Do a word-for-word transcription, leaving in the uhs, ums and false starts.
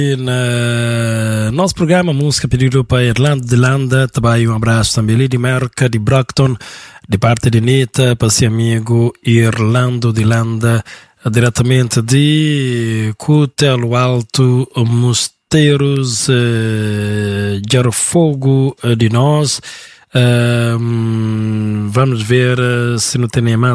No nosso programa música pedido para Irlanda de Landa, também um abraço também ali de Merca, de Brockton, de parte de Nita, para seu amigo Irlando de Landa, diretamente de Cutelo Alto, Mosteiros, uh, Jarfogo uh, de nós. Uh, vamos ver uh, se não tem mais